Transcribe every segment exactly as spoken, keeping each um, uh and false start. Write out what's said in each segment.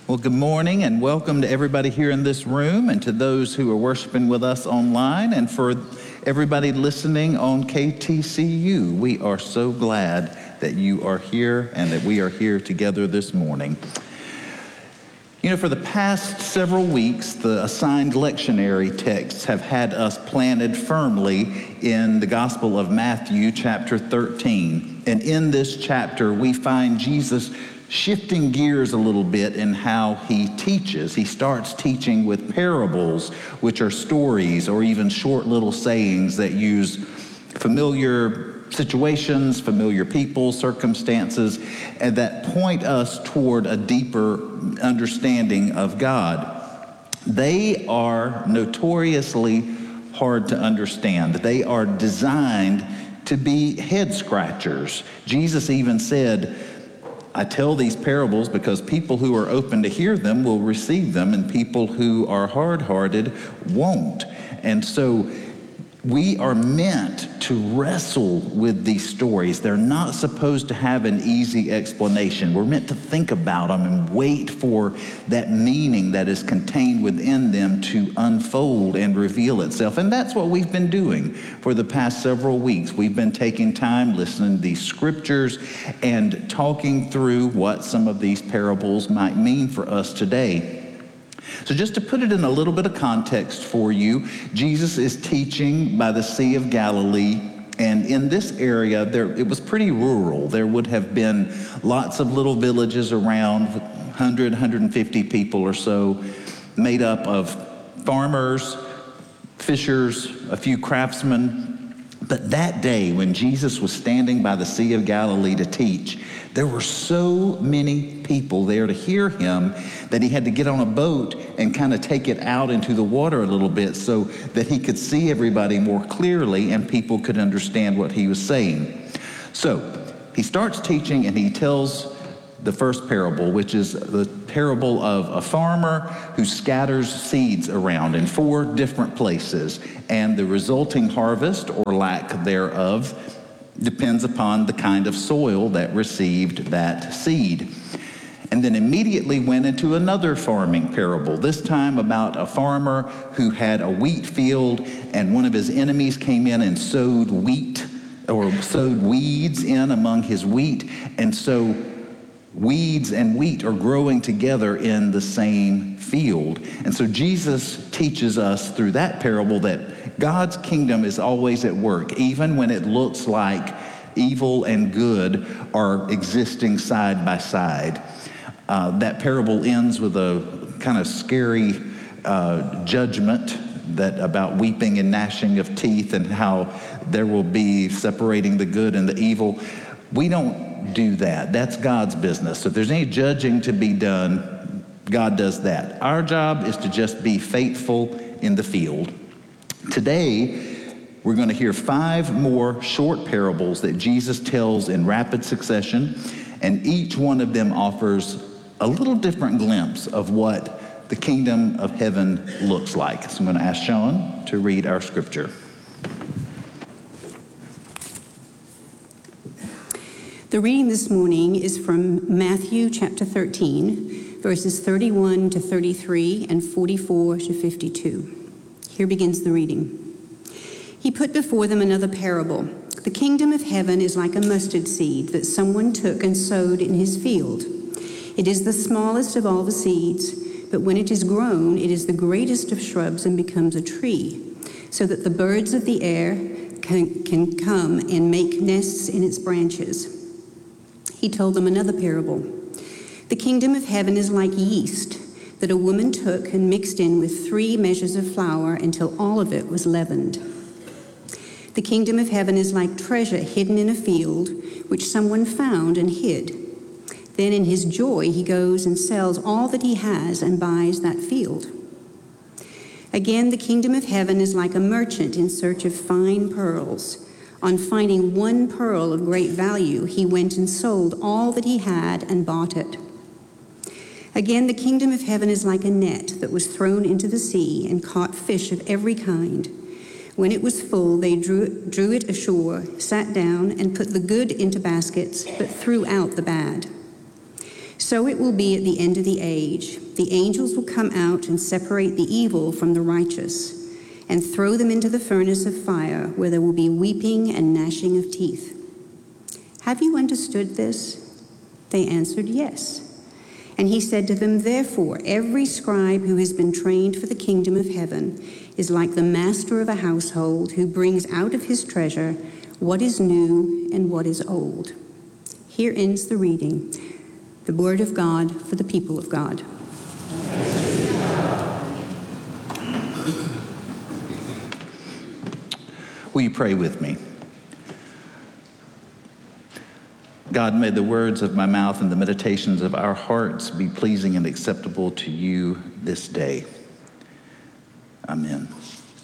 Well, good morning and welcome to everybody here in this room and to those who are worshiping with us online and for everybody listening on K T C U. We are so glad that you are here and that we are here together this morning. You know, for the past several weeks, the assigned lectionary texts have had us planted firmly in the Gospel of Matthew, chapter thirteen. And in this chapter, we find Jesus shifting gears a little bit in how he teaches. He starts teaching with parables, which are stories or even short little sayings that use familiar situations, familiar people, circumstances, and that point us toward a deeper understanding of God. They are notoriously hard to understand. They are designed to be head scratchers. Jesus even said, I tell these parables because people who are open to hear them will receive them, and people who are hard-hearted won't. And so we are meant to wrestle with these stories. They're not supposed to have an easy explanation. We're meant to think about them and wait for that meaning that is contained within them to unfold and reveal itself. And that's what we've been doing for the past several weeks. We've been taking time listening to these scriptures and talking through what some of these parables might mean for us today. So just to put it in a little bit of context for you, Jesus is teaching by the Sea of Galilee, and in this area, there it was pretty rural. There would have been lots of little villages around, one hundred, one hundred fifty people or so, made up of farmers, fishers, a few craftsmen. But that day, when Jesus was standing by the Sea of Galilee to teach, there were so many people there to hear him that he had to get on a boat and kind of take it out into the water a little bit so that he could see everybody more clearly and people could understand what he was saying. So he starts teaching and he tells the first parable, which is the parable of a farmer who scatters seeds around in four different places, and the resulting harvest or lack thereof depends upon the kind of soil that received that seed. And then immediately went into another farming parable, this time about a farmer who had a wheat field and one of his enemies came in and sowed wheat or sowed weeds in among his wheat. And so weeds and wheat are growing together in the same field. And so Jesus teaches us through that parable that God's kingdom is always at work, even when it looks like evil and good are existing side by side. Uh, that parable ends with a kind of scary uh, judgment that about weeping and gnashing of teeth and how there will be separating the good and the evil. We don't do that. That's God's business. So if there's any judging to be done, God does that. Our job is to just be faithful in the field. Today, we're going to hear five more short parables that Jesus tells in rapid succession, and each one of them offers a little different glimpse of what the kingdom of heaven looks like. So I'm going to ask Sean to read our scripture. The reading this morning is from Matthew chapter thirteen, verses thirty-one to thirty-three and forty-four to fifty-two. Here begins the reading. He put before them another parable. The kingdom of heaven is like a mustard seed that someone took and sowed in his field. It is the smallest of all the seeds, but when it is grown, it is the greatest of shrubs and becomes a tree, so that the birds of the air can, can come and make nests in its branches. He told them another parable. The kingdom of heaven is like yeast that a woman took and mixed in with three measures of flour until all of it was leavened. The kingdom of heaven is like treasure hidden in a field, which someone found and hid. Then in his joy, he goes and sells all that he has and buys that field. Again, the kingdom of heaven is like a merchant in search of fine pearls. On finding one pearl of great value, he went and sold all that he had and bought it. Again, the kingdom of heaven is like a net that was thrown into the sea and caught fish of every kind. When it was full, they drew, drew it ashore, sat down, and put the good into baskets, but threw out the bad. So it will be at the end of the age. The angels will come out and separate the evil from the righteous and throw them into the furnace of fire, where there will be weeping and gnashing of teeth. Have you understood this? They answered, yes. And he said to them, therefore, every scribe who has been trained for the kingdom of heaven is like the master of a household who brings out of his treasure what is new and what is old. Here ends the reading, the word of God for the people of God. Will you pray with me? God, may the words of my mouth and the meditations of our hearts be pleasing and acceptable to you this day. Amen.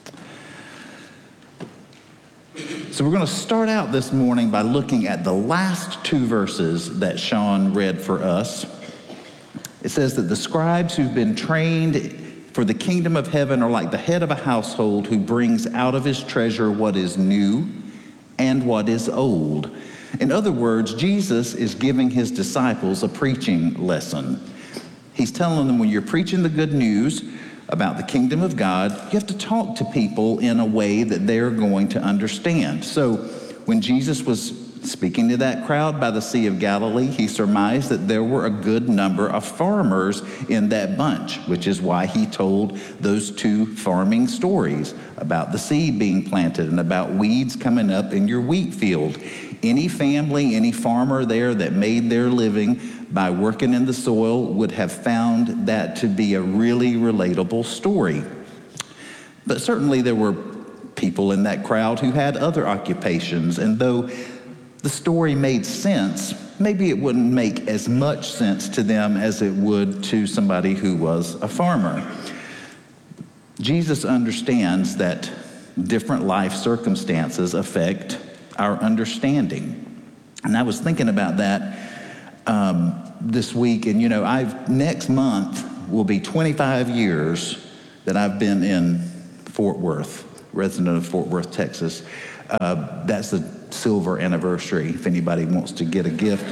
So we're going to start out this morning by looking at the last two verses that Sean read for us. It says that the scribes who've been trained for the kingdom of heaven are like the head of a household who brings out of his treasure what is new and what is old. In other words, Jesus is giving his disciples a preaching lesson. He's telling them when you're preaching the good news about the kingdom of God, you have to talk to people in a way that they're going to understand. So when Jesus was speaking to that crowd by the Sea of Galilee, he surmised that there were a good number of farmers in that bunch, which is why he told those two farming stories about the seed being planted and about weeds coming up in your wheat field. Any family, any farmer there that made their living by working in the soil would have found that to be a really relatable story. But certainly there were people in that crowd who had other occupations, and though the story made sense, maybe it wouldn't make as much sense to them as it would to somebody who was a farmer. Jesus understands that different life circumstances affect our understanding. And I was thinking about that um, this week, and you know, I've next month will be twenty-five years that I've been in Fort Worth, resident of Fort Worth, Texas. Uh, that's the silver anniversary, if anybody wants to get a gift.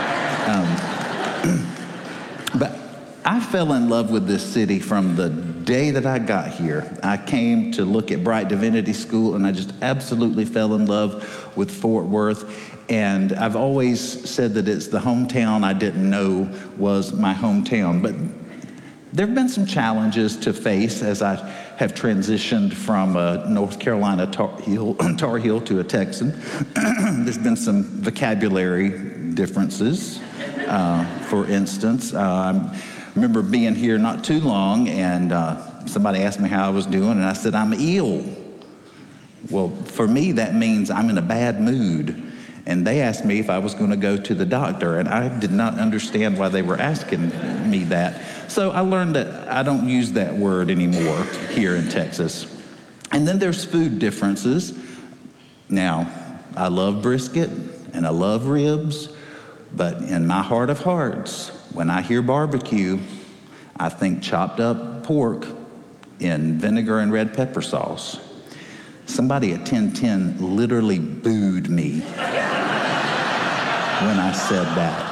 Um, but I fell in love with this city from the day that I got here. I came to look at Bright Divinity School, and I just absolutely fell in love with Fort Worth. And I've always said that it's the hometown I didn't know was my hometown. But there have been some challenges to face as I have transitioned from a North Carolina Tar Heel, Tar Heel to a Texan. There's been some vocabulary differences. Uh, for instance, uh, I remember being here not too long, and uh, somebody asked me how I was doing, and I said, I'm ill. Well, for me, that means I'm in a bad mood. And they asked me if I was going to go to the doctor, and I did not understand why they were asking me that. So I learned that I don't use that word anymore here in Texas. And then there's food differences. Now, I love brisket and I love ribs, but in my heart of hearts, when I hear barbecue, I think chopped up pork in vinegar and red pepper sauce. Somebody at ten ten literally booed me when I said that.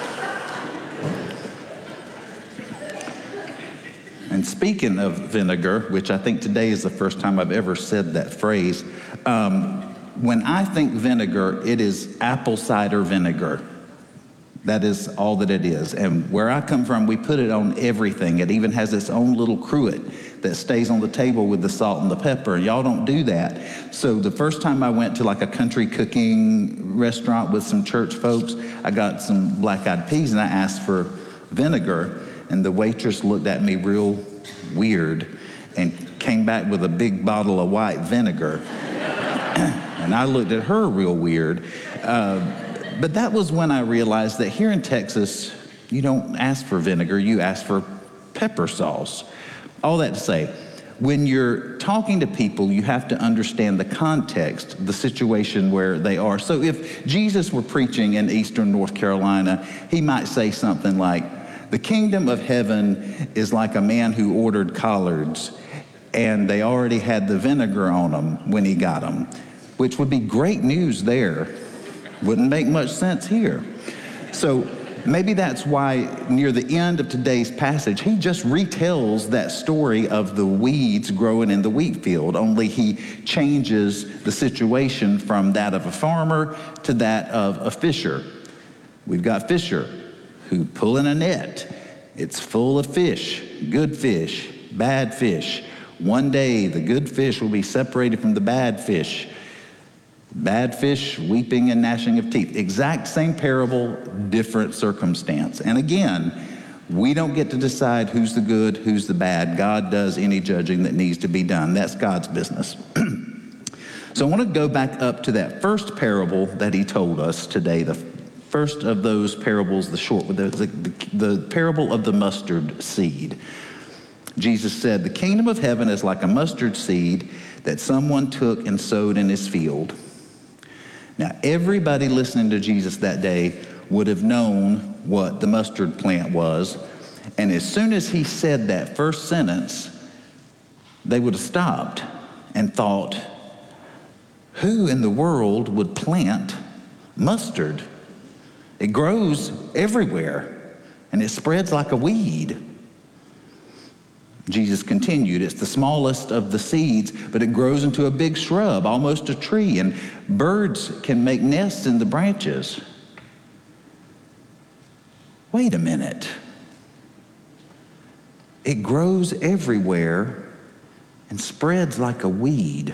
And speaking of vinegar, which I think today is the first time I've ever said that phrase, um, when I think vinegar, it is apple cider vinegar. That is all that it is. And where I come from, we put it on everything. It even has its own little cruet that stays on the table with the salt and the pepper. Y'all don't do that. So the first time I went to like a country cooking restaurant with some church folks, I got some black-eyed peas and I asked for vinegar. And the waitress looked at me real weird and came back with a big bottle of white vinegar. And I looked at her real weird. Uh, But that was when I realized that here in Texas, you don't ask for vinegar, you ask for pepper sauce. All that to say, when you're talking to people, you have to understand the context, the situation where they are. So if Jesus were preaching in eastern North Carolina, he might say something like, the kingdom of heaven is like a man who ordered collards, and they already had the vinegar on them when he got them, which would be great news there. Wouldn't make much sense here. So maybe that's why near the end of today's passage, he just retells that story of the weeds growing in the wheat field, only he changes the situation from that of a farmer to that of a fisher. We've got fisher who pull in a net. It's full of fish, good fish, bad fish. One day the good fish will be separated from the bad fish. Bad fish, weeping and gnashing of teeth. Exact same parable, different circumstance. And again, we don't get to decide who's the good, who's the bad. God does any judging that needs to be done. That's God's business. So I want to go back up to that first parable that he told us today, the first of those parables, the short, the, the, the parable of the mustard seed. Jesus said, the kingdom of heaven is like a mustard seed that someone took and sowed in his field. Now, everybody listening to Jesus that day would have known what the mustard plant was. And as soon as he said that first sentence, they would have stopped and thought, who in the world would plant mustard? It grows everywhere, and it spreads like a weed. Jesus continued, it's the smallest of the seeds, but it grows into a big shrub, almost a tree, and birds can make nests in the branches. Wait a minute. It grows everywhere and spreads like a weed.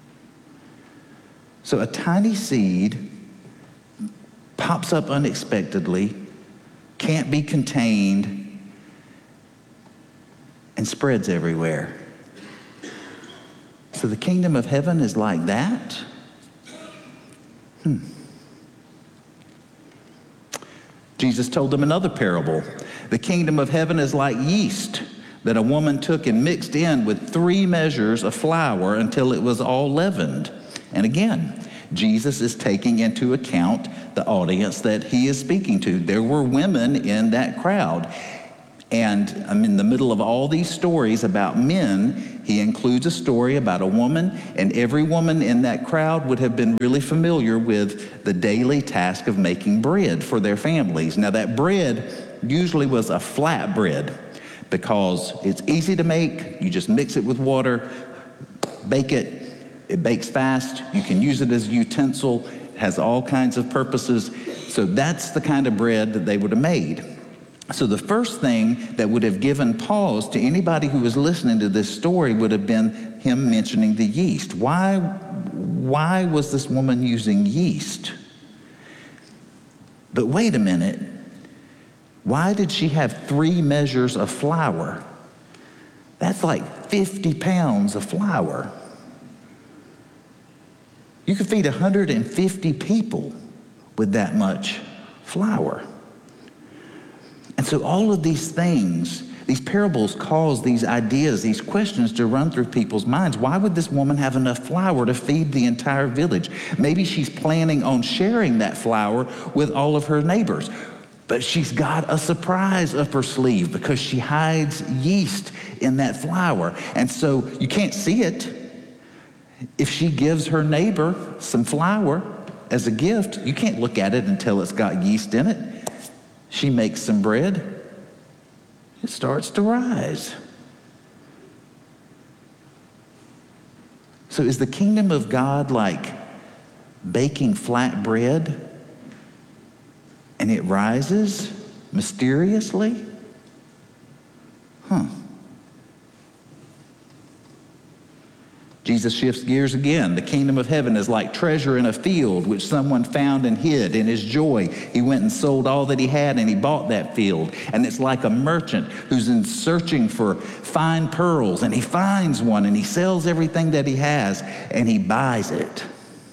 So a tiny seed pops up unexpectedly, can't be contained, and spreads everywhere. So the kingdom of heaven is like that? Hmm. Jesus told them another parable. The kingdom of heaven is like yeast that a woman took and mixed in with three measures of flour until it was all leavened. And again, Jesus is taking into account the audience that he is speaking to. There were women in that crowd. And I'm in the middle of all these stories about men. He includes a story about a woman, and every woman in that crowd would have been really familiar with the daily task of making bread for their families. Now that bread usually was a flat bread because it's easy to make. You just mix it with water, bake it. It bakes fast. You can use it as a utensil. It has all kinds of purposes. So that's the kind of bread that they would have made. So the first thing that would have given pause to anybody who was listening to this story would have been him mentioning the yeast. Why, why was this woman using yeast? But wait a minute. Why did she have three measures of flour? That's like fifty pounds of flour. You could feed one hundred fifty people with that much flour. And so all of these things, these parables cause these ideas, these questions to run through people's minds. Why would this woman have enough flour to feed the entire village? Maybe she's planning on sharing that flour with all of her neighbors. But she's got a surprise up her sleeve because she hides yeast in that flour. And so you can't see it. If she gives her neighbor some flour as a gift, you can't look at it until it's got yeast in it. She makes some bread. It starts to rise. So is the kingdom of God like baking flat bread and it rises mysteriously? Huh. Jesus shifts gears again. The kingdom of heaven is like treasure in a field which someone found and hid. In his joy, he went and sold all that he had and he bought that field. And it's like a merchant who's in searching for fine pearls, and he finds one and he sells everything that he has and he buys it.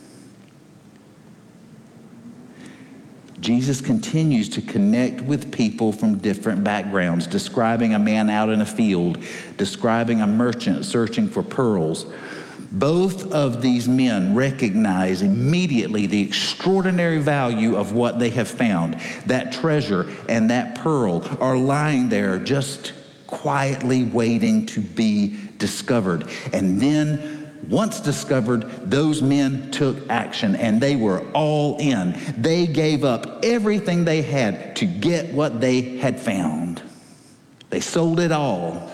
Jesus continues to connect with people from different backgrounds, describing a man out in a field, describing a merchant searching for pearls. Both of these men recognize immediately the extraordinary value of what they have found. That treasure and that pearl are lying there just quietly waiting to be discovered. And then once discovered, those men took action and they were all in. They gave up everything they had to get what they had found. They sold it all.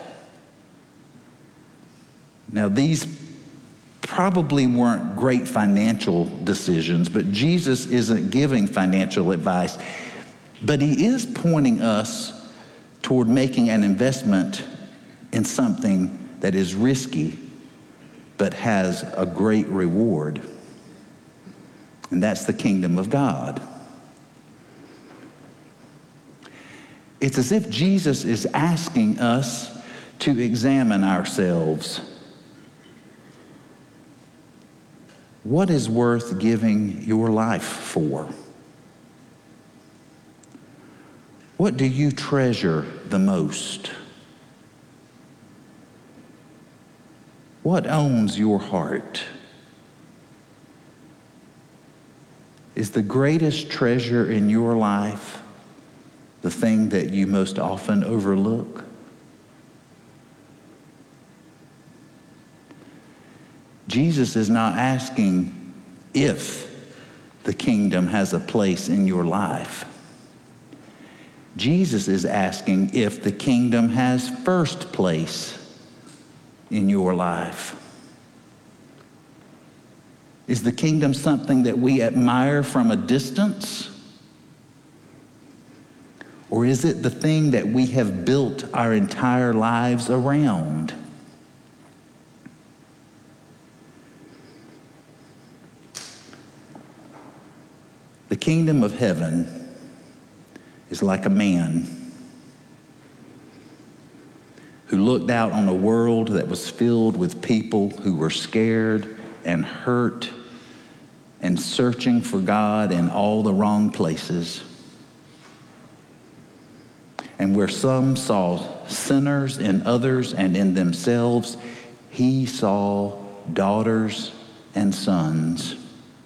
Now, these probably weren't great financial decisions, but Jesus isn't giving financial advice. But he is pointing us toward making an investment in something that is risky but has a great reward. And that's the kingdom of God. It's as if Jesus is asking us to examine ourselves. What is worth giving your life for? What do you treasure the most? What owns your heart? Is the greatest treasure in your life the thing that you most often overlook? Jesus is not asking if the kingdom has a place in your life. Jesus is asking if the kingdom has first place in your life. Is the kingdom something that we admire from a distance? Or is it the thing that we have built our entire lives around? The kingdom of heaven is like a man who looked out on a world that was filled with people who were scared and hurt and searching for God in all the wrong places. And where some saw sinners in others and in themselves, he saw daughters and sons.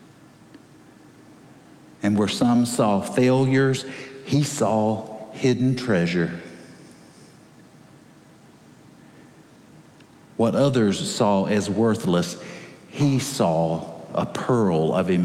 And where some saw failures, he saw hidden treasure. What others saw as worthless, he saw a pearl of